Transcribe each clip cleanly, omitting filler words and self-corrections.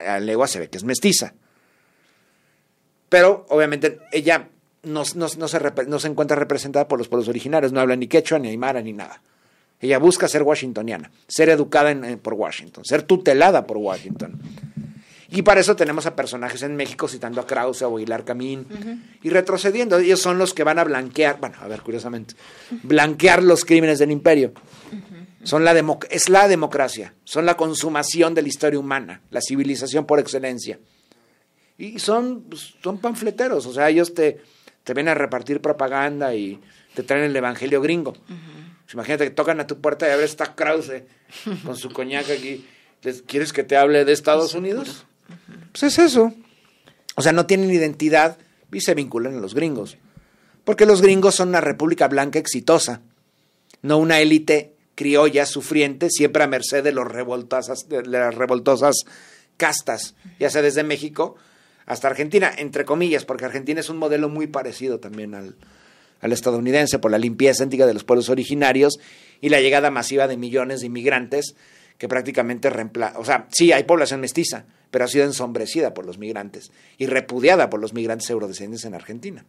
a legua se ve que es mestiza. Pero, obviamente, ella no se encuentra representada por los pueblos originarios, no habla ni quechua, ni aymara, ni nada. Ella busca ser washingtoniana, ser educada por Washington, ser tutelada por Washington. Y para eso tenemos a personajes en México citando a Krause, a Aguilar Camín, y retrocediendo. Ellos son los que van a blanquear, curiosamente, blanquear los crímenes del imperio. Son es la democracia, son la consumación de la historia humana, la civilización por excelencia. Y son panfleteros, o sea, ellos te vienen a repartir propaganda y te traen el evangelio gringo. Pues imagínate que tocan a tu puerta y a ver, está Krause con su coñac aquí. ¿Quieres que te hable de Estados Unidos? Pues es eso. O sea, no tienen identidad y se vinculan a los gringos. Porque los gringos son una república blanca exitosa, no una élite criolla sufriente, siempre a merced de las revoltosas castas, ya sea desde México hasta Argentina, entre comillas, porque Argentina es un modelo muy parecido también al estadounidense por la limpieza étnica de los pueblos originarios y la llegada masiva de millones de inmigrantes que prácticamente o sea, sí, hay población mestiza, pero ha sido ensombrecida por los migrantes y repudiada por los migrantes eurodescendientes en Argentina.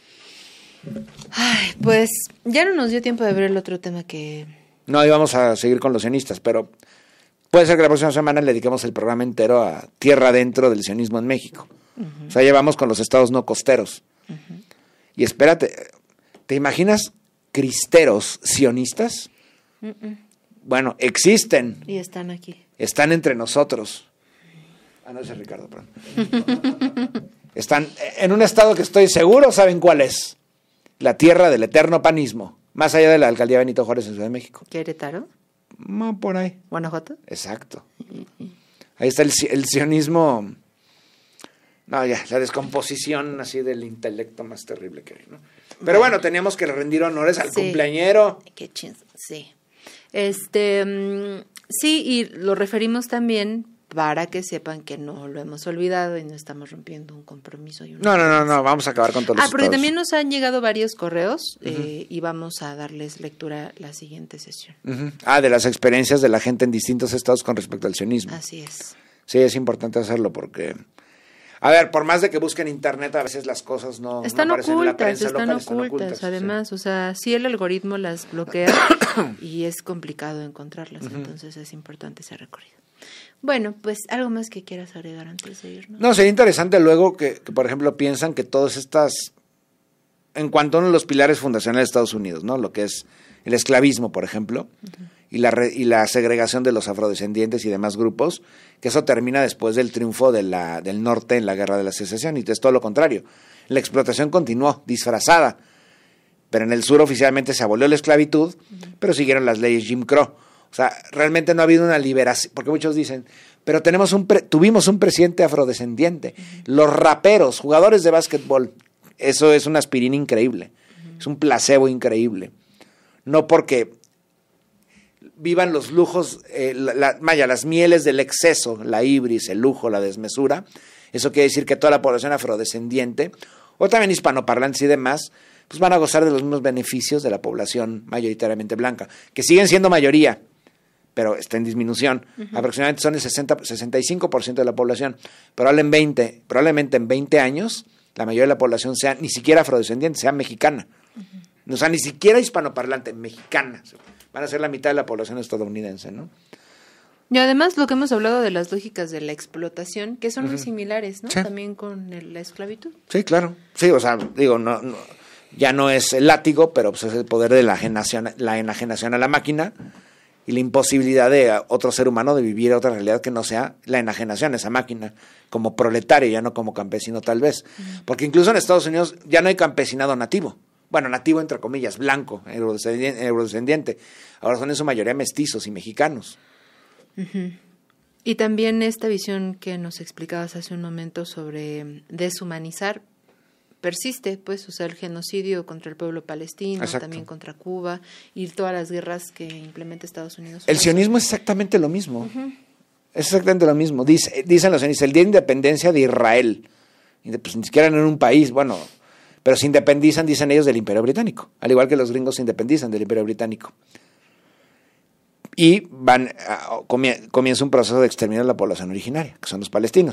Ay, pues ya no nos dio tiempo de ver el otro tema que... No, íbamos a seguir con los sionistas, pero puede ser que la próxima semana le dediquemos el programa entero a tierra adentro del sionismo en México. O sea, llevamos con los estados no costeros. Y espérate, ¿te imaginas cristeros sionistas? Bueno, existen. Y están aquí. Están entre nosotros. No, ese es Ricardo, perdón. Están en un estado que estoy seguro saben cuál es. La tierra del eterno panismo. Más allá de la alcaldía Benito Juárez en Ciudad de México. ¿Querétaro? Por ahí. ¿Guanajuato? Exacto. Ahí está el sionismo. No, ya, la descomposición así del intelecto más terrible que hay, ¿no? Pero bueno, teníamos que rendir honores al cumpleañero. Qué chingón, sí. Sí, y lo referimos también para que sepan que no lo hemos olvidado y no estamos rompiendo un compromiso. No, vamos a acabar con todos los porque estados. también nos han llegado varios correos y vamos a darles lectura la siguiente sesión. De las experiencias de la gente en distintos estados con respecto al sionismo. Así es. Sí, es importante hacerlo porque... A ver, por más de que busquen internet, a veces las cosas no aparecen en la prensa local. Están ocultas, además. Sí. O sea, sí el algoritmo las bloquea y es complicado encontrarlas, entonces es importante ese recorrido. Bueno, pues algo más que quieras agregar antes de irnos. No, sería interesante luego que por ejemplo, piensan que todas estas, en cuanto a uno de los pilares fundacionales de Estados Unidos, ¿no? Lo que es el esclavismo, por ejemplo, y la segregación de los afrodescendientes y demás grupos, que eso termina después del triunfo del norte en la Guerra de la Secesión, y es todo lo contrario. La explotación continuó, disfrazada, pero en el sur oficialmente se abolió la esclavitud, pero siguieron las leyes Jim Crow. O sea, realmente no ha habido una liberación, porque muchos dicen, pero tuvimos un presidente afrodescendiente. Los raperos, jugadores de básquetbol, eso es una aspirina increíble, es un placebo increíble. No porque vivan los lujos, las mieles del exceso, la ibris, el lujo, la desmesura. Eso quiere decir que toda la población afrodescendiente, o también hispanoparlantes y demás, pues van a gozar de los mismos beneficios de la población mayoritariamente blanca, que siguen siendo mayoría, pero está en disminución. Aproximadamente son el 65% de la población. Probablemente en 20 años, la mayoría de la población sea ni siquiera afrodescendiente, sea mexicana. O sea, ni siquiera hispanoparlante, mexicana. Van a ser la mitad de la población estadounidense, ¿no? Y además lo que hemos hablado de las lógicas de la explotación, que son muy similares, ¿no? Sí. También con la esclavitud. Sí, claro. Sí, o sea, digo, no, ya no es el látigo, pero pues es el poder de la enajenación a la máquina y la imposibilidad de otro ser humano de vivir otra realidad que no sea la enajenación a esa máquina, como proletario, ya no como campesino tal vez. Porque incluso en Estados Unidos ya no hay campesinado nativo. Bueno, nativo entre comillas, blanco, eurodescendiente. Ahora son en su mayoría mestizos y mexicanos. Y también esta visión que nos explicabas hace un momento sobre deshumanizar persiste, pues, o sea, el genocidio contra el pueblo palestino, Exacto. También contra Cuba y todas las guerras que implementa Estados Unidos. El sionismo es exactamente lo mismo. Es exactamente lo mismo. Dicen los sionistas, el día de independencia de Israel, pues ni siquiera en un país, bueno, pero se independizan, dicen ellos, del Imperio Británico, al igual que los gringos se independizan del Imperio Británico. Y comienza un proceso de exterminio de la población originaria, que son los palestinos.